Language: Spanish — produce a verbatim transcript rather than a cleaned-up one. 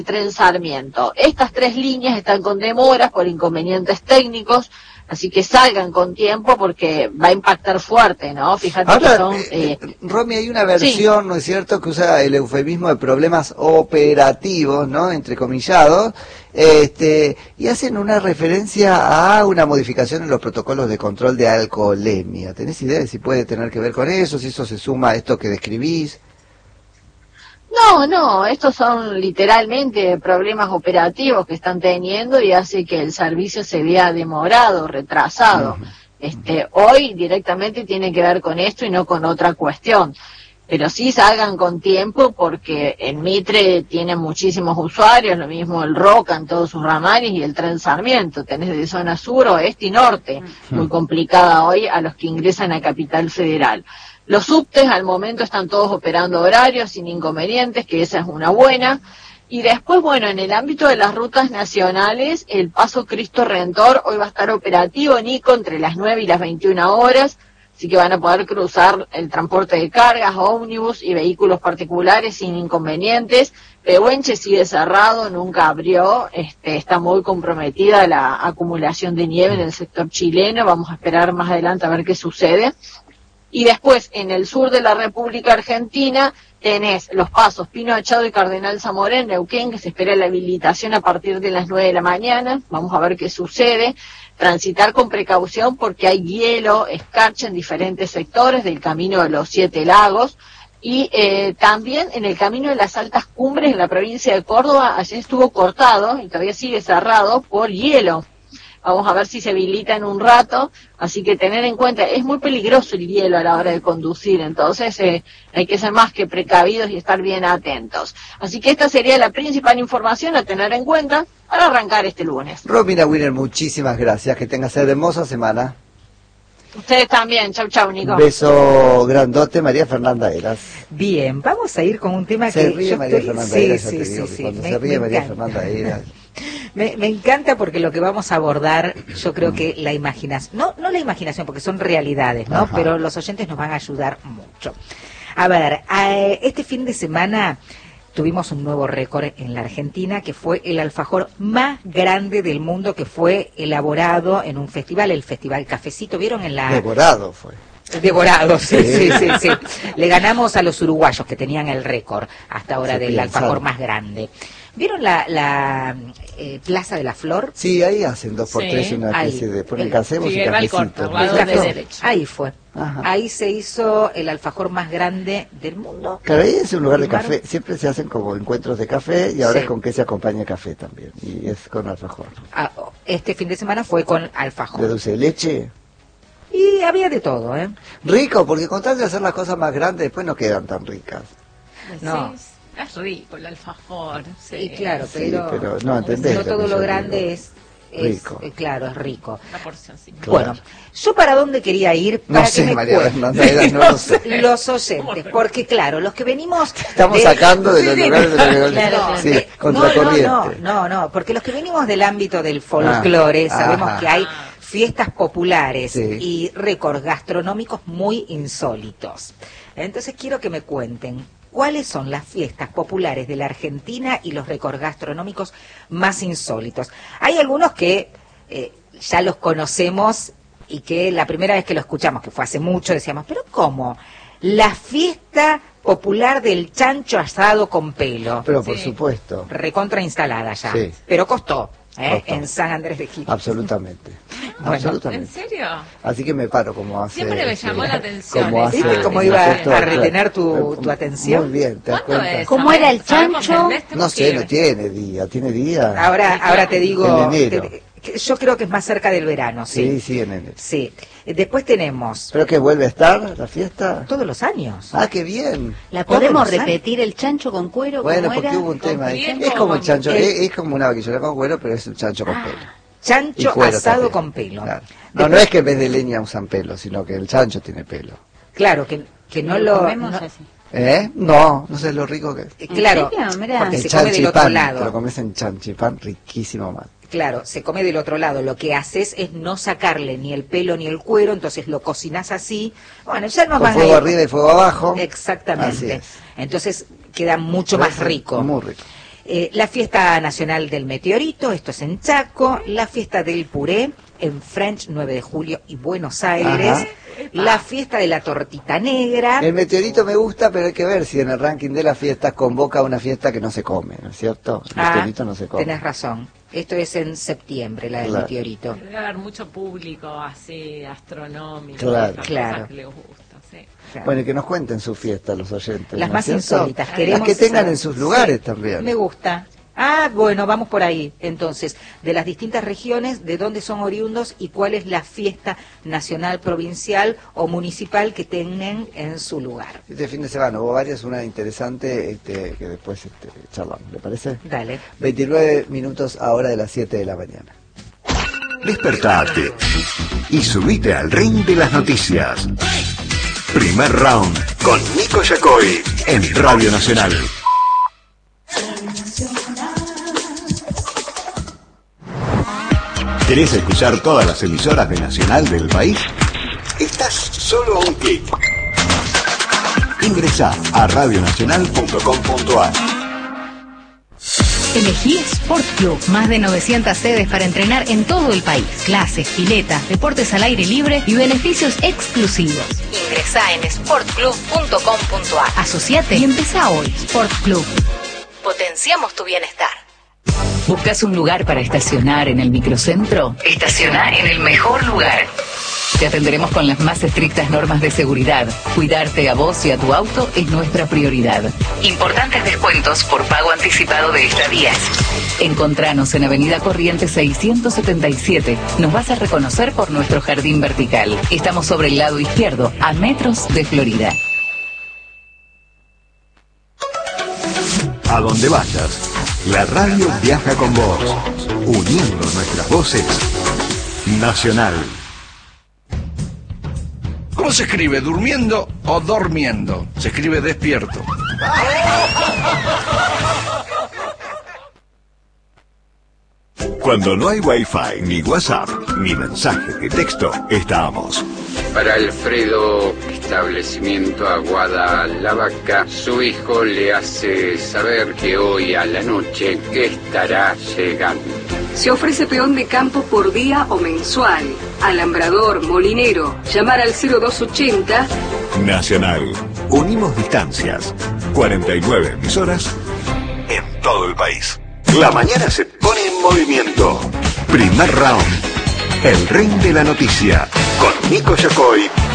Tren Sarmiento. Estas tres líneas están con demoras por inconvenientes técnicos, así que salgan con tiempo porque va a impactar fuerte, ¿no? Fíjate Ahora, que son... Eh, eh, Romy, hay una versión, sí, ¿no es cierto?, que usa el eufemismo de problemas operativos, ¿no?, entrecomillados, este, y hacen una referencia a una modificación en los protocolos de control de alcoholemia. ¿Tenés idea de si puede tener que ver con eso, si eso se suma a esto que describís? No, no, estos son literalmente problemas operativos que están teniendo y hace que el servicio se vea demorado, retrasado. Uh-huh. Este, hoy directamente tiene que ver con esto y no con otra cuestión. Pero sí salgan con tiempo porque en Mitre tienen muchísimos usuarios, lo mismo el Roca en todos sus ramales y el Tren Sarmiento. Tenés de zona sur, oeste y norte, uh-huh, muy complicada hoy a los que ingresan a Capital Federal. Los subtes al momento están todos operando horarios sin inconvenientes, que esa es una buena. Y después, bueno, en el ámbito de las rutas nacionales, el Paso Cristo Redentor hoy va a estar operativo, Nico, entre las nueve y las veintiuna horas, así que van a poder cruzar el transporte de cargas, ómnibus y vehículos particulares sin inconvenientes. Pehuenche sigue cerrado, nunca abrió, este, está muy comprometida la acumulación de nieve en el sector chileno, vamos a esperar más adelante a ver qué sucede. Y después, en el sur de la República Argentina, tenés los pasos Pino Achado y Cardenal Zamora en Neuquén, que se espera la habilitación a partir de las nueve de la mañana. Vamos a ver qué sucede. Transitar con precaución porque hay hielo, escarcha en diferentes sectores del Camino de los Siete Lagos. Y eh, también en el Camino de las Altas Cumbres en la provincia de Córdoba, ayer estuvo cortado y todavía sigue cerrado por hielo. Vamos a ver si se habilita en un rato, así que tener en cuenta, es muy peligroso el hielo a la hora de conducir, entonces eh, hay que ser más que precavidos y estar bien atentos. Así que esta sería la principal información a tener en cuenta para arrancar este lunes. Romina Wiener, muchísimas gracias, que tengas hermosa semana. Ustedes también, chau chau, Nico. Un beso grandote, María Fernanda Eras. Bien, vamos a ir con un tema se que ríe yo María estoy... Fernanda sí, Eras, sí, te sí, digo, sí, cuando me, se ríe me María encanta. Fernanda Eras. Me, me encanta porque lo que vamos a abordar, yo creo que la imaginación, no, no la imaginación, porque son realidades, ¿no? Ajá. Pero los oyentes nos van a ayudar mucho. A ver, eh, este fin de semana tuvimos un nuevo récord en la Argentina, que fue el alfajor más grande del mundo, que fue elaborado en un festival, el Festival Cafecito. ¿Vieron en la...? Devorado fue. Devorado, sí, sí, sí, sí. Le ganamos a los uruguayos que tenían el récord hasta ahora del alfajor más grande. ¿Vieron la, la eh, Plaza de la Flor? Sí, ahí hacen dos por sí. tres una especie de ponen casemos y cafecito. Ahí fue. Ajá. Ahí se hizo el alfajor más grande del mundo. Claro, ahí es un lugar de café. Siempre se hacen como encuentros de café y ahora sí. es con que se acompaña café también. Y es con alfajor. Ah, este fin de semana fue con alfajor. ¿De dulce de leche? Y había de todo, ¿eh? Rico, porque con tal de hacer las cosas más grandes después no quedan tan ricas. No. Es rico el alfajor. Sí, y claro, pero, sí, pero no, entendés no todo lo grande digo. es, es rico. Eh, claro, es rico. La porción, sí. Claro. Bueno, ¿yo para dónde quería ir? Para no que sé, me María Fernanda, era, no lo sé. Los oyentes, porque claro, los que venimos... Estamos de, sacando de los sí, lugares de la claro, sí, de, contracorriente. No, no, no, no, porque los que venimos del ámbito del folclore, ah, sabemos ajá. que hay fiestas populares sí. y récords gastronómicos muy insólitos. Entonces quiero que me cuenten cuáles son las fiestas populares de la Argentina y los récords gastronómicos más insólitos. Hay algunos que eh, ya los conocemos y que la primera vez que lo escuchamos, que fue hace mucho, decíamos, ¿pero cómo? La fiesta popular del chancho asado con pelo. Pero por sí. supuesto. Recontra instalada ya, sí. pero costó. ¿Eh? En San Andrés de Giles. Absolutamente. Bueno, absolutamente. ¿En serio? Así que me paro como hace... Siempre me llamó este, la atención. Como hace, ¿Viste cómo iba a retener tu, tu atención? Muy bien, ¿te das cuenta? ¿Cómo era el chancho? No sé, no tiene día, tiene día. Ahora, ahora te digo... En enero. Te, yo creo que es más cerca del verano, sí. Sí, sí, en enero. Sí. Después tenemos... ¿Pero que vuelve a estar la fiesta? Todos los años. Ah, qué bien. ¿La podemos repetir el chancho con cuero? Bueno, como porque era? hubo un tema ahí. Con Es como el chancho, el... es, es como una vaquillera con cuero, pero es un chancho con pelo. Chancho asado también. Con pelo. Claro. No, no es que en vez de leña usan pelo, sino que el chancho tiene pelo. Claro, que, que no lo... comemos no, así. ¿Eh? No, no sé lo rico que es. Claro, porque el se come del otro lado. Te lo comes en chanchipán, riquísimo más. Claro, se come del otro lado. Lo que haces es no sacarle ni el pelo ni el cuero, entonces lo cocinás así. Bueno, ya nos Con van fuego a ir. arriba y fuego abajo. Exactamente. Así es. Entonces queda mucho más rico. Muy rico. Eh, la fiesta nacional del meteorito, esto es en Chaco. La fiesta del puré en French, nueve de julio y Buenos Aires. Ajá. La fiesta de la tortita negra. El meteorito me gusta, pero hay que ver si en el ranking de las fiestas convoca una fiesta que no se come, ¿no es cierto? El ah, meteorito no se come. Tenés razón. Esto es en septiembre, la del claro. meteorito. Debe haber mucho público así, astronómico. Claro. Claro. Que les gusta, sí. Claro. Bueno, y que nos cuenten su fiesta los oyentes. Las ¿no más insólitas. Las que tengan en sus lugares sí, también. Me gusta. Ah, bueno, vamos por ahí. Entonces, de las distintas regiones, de dónde son oriundos y cuál es la fiesta nacional, provincial o municipal que tengan en su lugar. Este fin de semana hubo varias, una interesante este, que después este, charlamos, ¿le parece? Dale. veintinueve minutos ahora de las siete de la mañana. Despertate y subite al ring de las noticias. Primer round con Nico Yacoy en Radio Nacional. ¿Querés escuchar todas las emisoras de Nacional del país? Estás solo a un clic. Ingresá a radio nacional punto com punto a r. Elegí Sport Club, más de novecientas sedes para entrenar en todo el país. Clases, piletas, deportes al aire libre y beneficios exclusivos. Ingresá en sport club punto com punto a r. Asociate y empezá hoy. Sport Club. Potenciamos tu bienestar. ¿Buscas un lugar para estacionar en el microcentro? Estaciona en el mejor lugar. Te atenderemos con las más estrictas normas de seguridad. Cuidarte a vos y a tu auto es nuestra prioridad. Importantes descuentos por pago anticipado de estadías. Encontranos en Avenida Corrientes seiscientos setenta y siete. Nos vas a reconocer por nuestro jardín vertical. Estamos sobre el lado izquierdo, a metros de Florida. A donde vayas, la radio viaja con vos, uniendo nuestras voces. Nacional. ¿Cómo se escribe? ¿Durmiendo o dormiendo? Se escribe despierto. Cuando no hay wifi, ni WhatsApp, ni mensaje de texto, estamos. Para Alfredo, establecimiento Aguada La Vaca, su hijo le hace saber que hoy a la noche estará llegando. Se ofrece peón de campo por día o mensual. Alambrador, molinero. Llamar al cero dos ochenta. Nacional. Unimos distancias. cuarenta y nueve emisoras en todo el país. La mañana se pone en movimiento. Primer round. El ring de la noticia. Con Nico Yacoy